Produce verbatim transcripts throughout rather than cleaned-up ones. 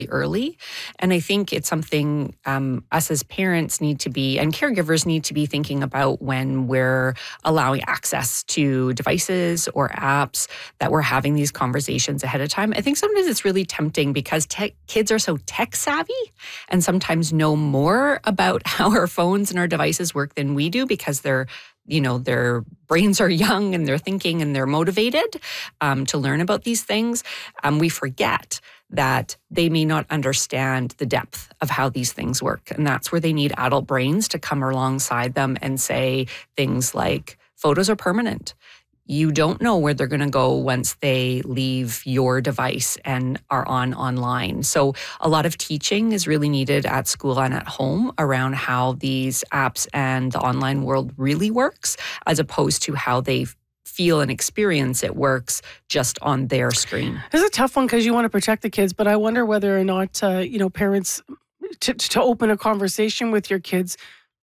early. And I think it's something um, us as parents need to be, and caregivers need to be thinking about when we're allowing access to devices or apps, that we're having these conversations ahead of time. I think sometimes it's really tempting because tech, kids are so tech savvy and sometimes know more about how our phones and our devices work than we do because they're you know, their brains are young and they're thinking and they're motivated um, to learn about these things. Um, we forget that they may not understand the depth of how these things work. And that's where they need adult brains to come alongside them and say things like, photos are permanent. You don't know where they're going to go once they leave your device and are on online. So a lot of teaching is really needed at school and at home around how these apps and the online world really works, as opposed to how they feel and experience it works just on their screen. It's a tough one because you want to protect the kids, but I wonder whether or not, uh, you know, parents, to, to open a conversation with your kids,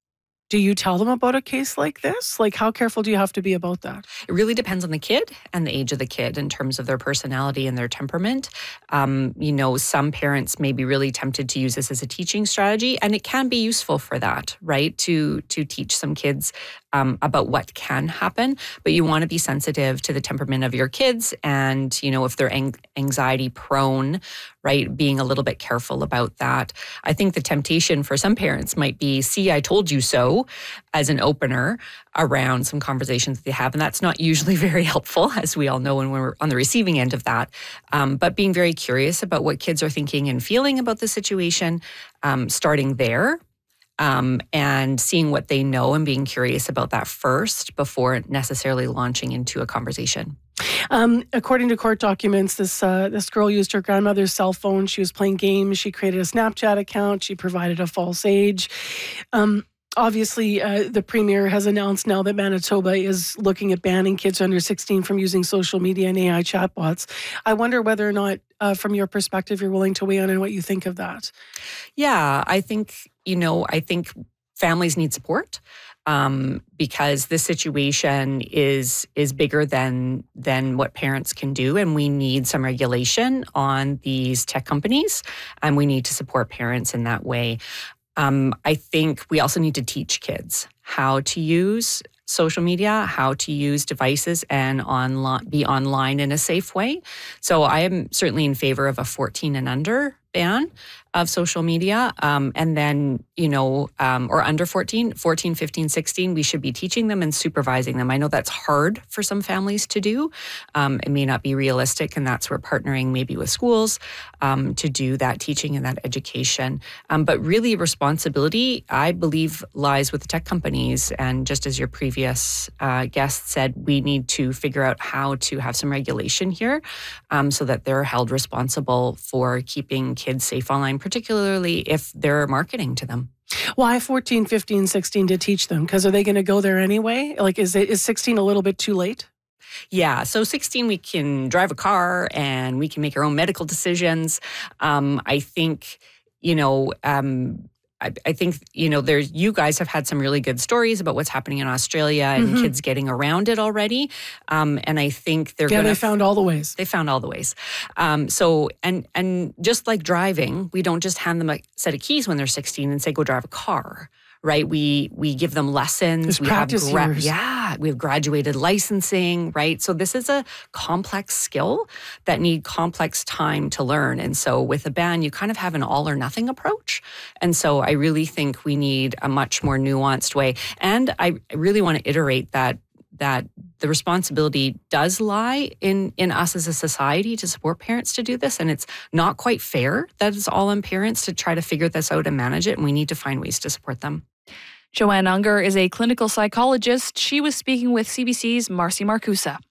do you tell them about a case like this? Like, how careful do you have to be about that? It really depends on the kid and the age of the kid in terms of their personality and their temperament. Um, you know, some parents may be really tempted to use this as a teaching strategy, and it can be useful for that, right? To to teach some kids um, about what can happen. But you want to be sensitive to the temperament of your kids, and you know, if they're ang- anxiety prone, right? Being a little bit careful about that. I think the temptation for some parents might be, see, I told you so, as an opener around some conversations that they have. And that's not usually very helpful, as we all know when we're on the receiving end of that. Um, but being very curious about what kids are thinking and feeling about the situation, um, starting there. Um, and seeing what they know and being curious about that first before necessarily launching into a conversation. Um, according to court documents, this uh, this girl used her grandmother's cell phone. She was playing games. She created a Snapchat account. She provided a false age. Um, Obviously, uh, the Premier has announced now that Manitoba is looking at banning kids under sixteen from using social media and A I chatbots. I wonder whether or not, uh, from your perspective, you're willing to weigh in on what you think of that. Yeah, I think, you know, I think families need support um, because this situation is is bigger than than what parents can do, and we need some regulation on these tech companies, and we need to support parents in that way. Um, I think we also need to teach kids how to use social media, how to use devices and online, be online in a safe way. So I am certainly in favor of a fourteen and under ban of social media. Um, and then, you know, um, or under fourteen, fourteen, fifteen, sixteen, we should be teaching them and supervising them. I know that's hard for some families to do. Um, it may not be realistic, and that's where partnering maybe with schools um, to do that teaching and that education. Um, but really responsibility, I believe, lies with the tech companies. And just as your previous uh, guest said, we need to figure out how to have some regulation here um, so that they're held responsible for keeping kids safe online, particularly if they're marketing to them. Why fourteen, fifteen, sixteen to teach them? Because are they going to go there anyway? Like, is it, is sixteen a little bit too late? Yeah, so sixteen, we can drive a car and we can make our own medical decisions. Um, I think, you know, um, I, I think, you know, there's, you guys have had some really good stories about what's happening in Australia and mm-hmm. kids getting around it already. Um, and I think they're yeah, going to... they found all the ways. They found all the ways. Um, so, and and just like driving, we don't just hand them a set of keys when they're sixteen and say, go drive a car. Right, we we give them lessons. There's we practice have gra- years. yeah, we have graduated licensing. Right, so this is a complex skill that need complex time to learn. And so with a ban, you kind of have an all or nothing approach. And so I really think we need a much more nuanced way. And I really want to iterate that that the responsibility does lie in, in us as a society to support parents to do this. And it's not quite fair that it's all on parents to try to figure this out and manage it. And we need to find ways to support them. Joanne Unger is a clinical psychologist. She was speaking with C B C's Marcy Marcusa.